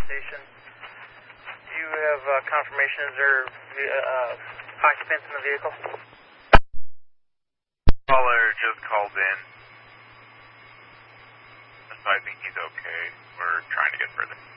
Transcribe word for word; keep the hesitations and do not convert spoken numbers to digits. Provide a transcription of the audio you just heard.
station. Do you have uh, confirmation? Is there uh, occupants in the vehicle? Caller just called in. So I think he's okay. We're trying to get further.